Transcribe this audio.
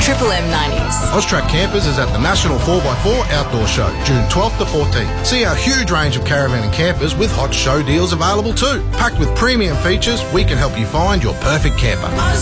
Triple M 90s. Austrac Campers is at the National 4x4 Outdoor Show, June 12th to 14th. See our huge range of caravan and campers with hot show deals available too. Packed with premium features, we can help you find your perfect camper.